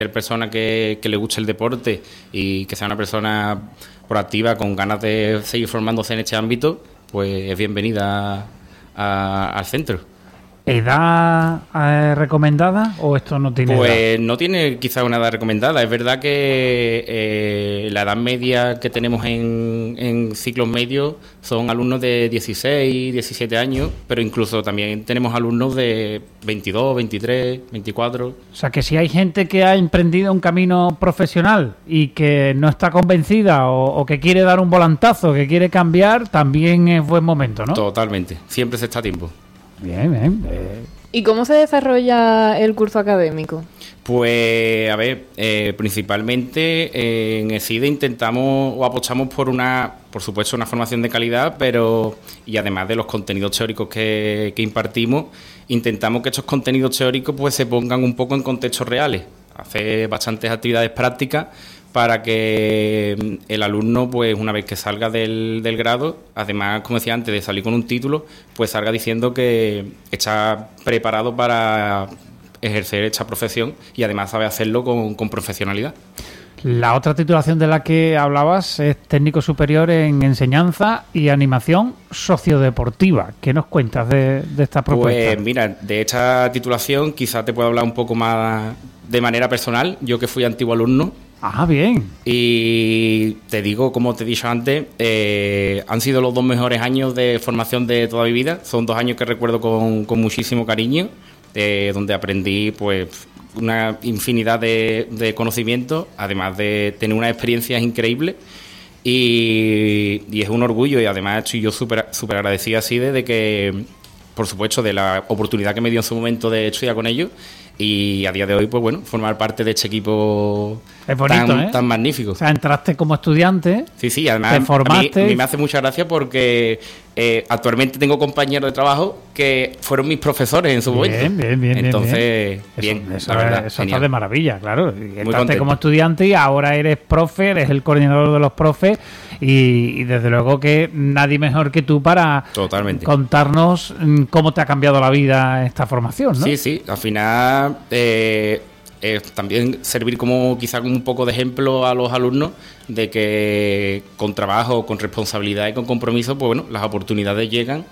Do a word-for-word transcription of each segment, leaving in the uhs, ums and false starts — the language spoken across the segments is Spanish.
persona que, que le guste el deporte y que sea una persona proactiva con ganas de seguir formándose en este ámbito, pues es bienvenida a, a, al centro. ¿Edad eh, recomendada o esto no tiene Pues edad? no tiene quizá una edad recomendada. Es verdad que eh, la edad media que tenemos en, en ciclos medios son alumnos de dieciséis, diecisiete años, pero incluso también tenemos alumnos de veintidós, veintitrés, veinticuatro. O sea, que si hay gente que ha emprendido un camino profesional y que no está convencida o, o que quiere dar un volantazo, que quiere cambiar, también es buen momento, ¿no? Totalmente. Siempre se está a tiempo. Bien, bien. Eh. ¿Y cómo se desarrolla el curso académico? Pues, a ver, eh, principalmente eh, en ESIDE intentamos o apostamos por una, por supuesto, una formación de calidad, pero y además de los contenidos teóricos que, que impartimos, intentamos que estos contenidos teóricos pues se pongan un poco en contextos reales. Hacer bastantes actividades prácticas para que el alumno, pues una vez que salga del, del grado, además, como decía antes, de salir con un título, pues salga diciendo que está preparado para ejercer esta profesión y además sabe hacerlo con, con profesionalidad. La otra titulación de la que hablabas es técnico superior en enseñanza y animación sociodeportiva. ¿Qué nos cuentas de, de esta propuesta? Pues mira, de esta titulación quizás te puedo hablar un poco más de manera personal, yo que fui antiguo alumno. Ah, bien. Y te digo, como te he dicho antes, eh, han sido los dos mejores años de formación de toda mi vida. Son dos años que recuerdo con, con muchísimo cariño, eh, donde aprendí pues una infinidad de, de conocimientos, además de tener unas experiencias increíbles. Y, y es un orgullo, y además estoy yo súper súper agradecido así de, de que, por supuesto, de la oportunidad que me dio en su momento de estudiar con ellos. Y a día de hoy, pues bueno, formar parte de este equipo es bonito, tan, ¿eh? tan magnífico. O sea, entraste como estudiante, sí, sí, además te formaste. A mí, a mí me hace mucha gracia porque eh, actualmente tengo compañeros de trabajo que fueron mis profesores en su momento. Bien, bien, bien. Entonces, bien, bien, eso, la verdad, eso genial. está de maravilla, claro. Entraste contento. como estudiante y ahora eres profe, eres el coordinador de los profes y, y desde luego que nadie mejor que tú para Totalmente. contarnos mm, cómo te ha cambiado la vida esta formación, ¿no? Sí, sí, al final eh, eh, también servir como quizá como un poco de ejemplo a los alumnos de que con trabajo, con responsabilidad y con compromiso, pues bueno, las oportunidades llegan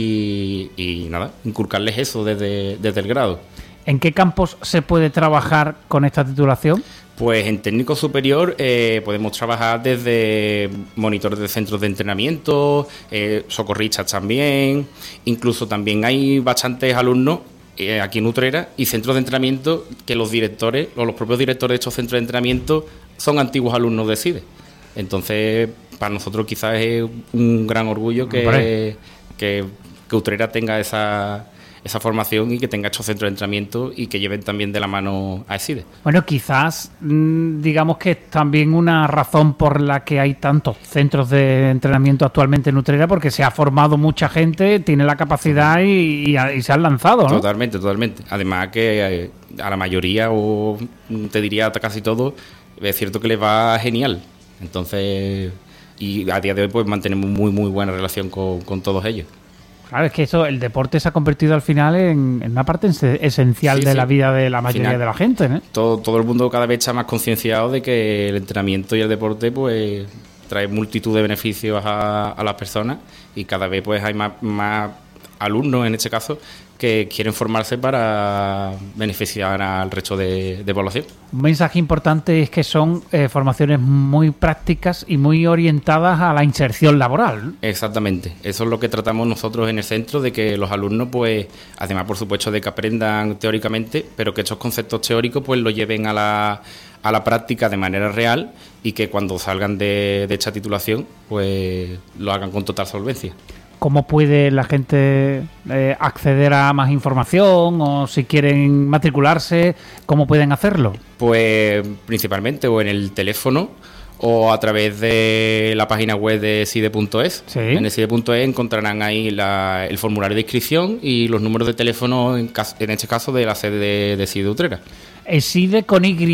y, y nada, inculcarles eso desde, desde el grado. ¿En qué campos se puede trabajar con esta titulación? Pues en técnico superior eh, podemos trabajar desde monitores de centros de entrenamiento, eh, socorristas también, incluso también hay bastantes alumnos eh, aquí en Utrera y centros de entrenamiento que los directores o los propios directores de estos centros de entrenamiento son antiguos alumnos de SIDE. Entonces, para nosotros quizás es un gran orgullo que, que, que Utrera tenga esa... esa formación y que tenga estos centros de entrenamiento y que lleven también de la mano a ESIDE. Bueno, quizás mmm, digamos que es también una razón por la que hay tantos centros de entrenamiento actualmente en Utrera, porque se ha formado mucha gente, tiene la capacidad y, y, y se han lanzado, ¿no? Totalmente, totalmente. Además que eh, a la mayoría, o te diría a casi todo, es cierto que les va genial. Entonces, y a día de hoy pues mantenemos muy, muy buena relación con, con todos ellos. Claro, es que eso, el deporte se ha convertido al final en, en una parte esencial sí, de sí. la vida de la mayoría final, de la gente, ¿no? Todo, todo el mundo cada vez está más concienciado de que el entrenamiento y el deporte pues trae multitud de beneficios a, a las personas y cada vez pues hay más, más alumnos en este caso que quieren formarse para beneficiar al resto de, de población. Un mensaje importante es que son eh, formaciones muy prácticas y muy orientadas a la inserción laboral. Exactamente, eso es lo que tratamos nosotros en el centro, de que los alumnos, pues, además por supuesto de que aprendan teóricamente, pero que estos conceptos teóricos pues los lleven a la, a la práctica de manera real y que cuando salgan de, de esta titulación pues lo hagan con total solvencia. ¿Cómo puede la gente eh, acceder a más información o si quieren matricularse, cómo pueden hacerlo? Pues principalmente o en el teléfono o a través de la página web de side punto es. Sí. En side punto es encontrarán ahí la, el formulario de inscripción y los números de teléfono, en, caso, en este caso de la sede de, de SIDE Utrera. ESIDE con Y.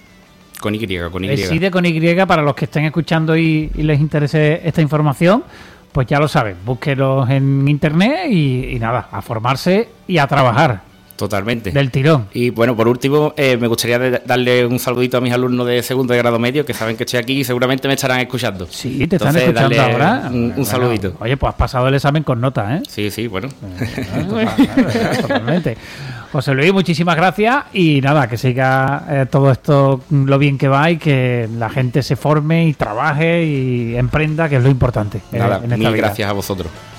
Con Y, con Y. ESIDE con Y, para los que estén escuchando y, y les interese esta información. Pues ya lo saben, búsquenlos en internet y, y nada, a formarse y a trabajar. Totalmente. Del tirón. Y bueno, por último, eh, me gustaría de- darle un saludito a mis alumnos de segundo de grado medio, que saben que estoy aquí y seguramente me estarán escuchando. Sí, te están Entonces, escuchando darle ahora. Un, un Bueno, saludito. Oye, pues has pasado el examen con nota, ¿eh? Sí, sí, bueno. Total, totalmente. José Luis, muchísimas gracias y nada, que siga eh, todo esto lo bien que va y que la gente se forme y trabaje y emprenda, que es lo importante. eh, Nada, en esta mil vida. gracias a vosotros.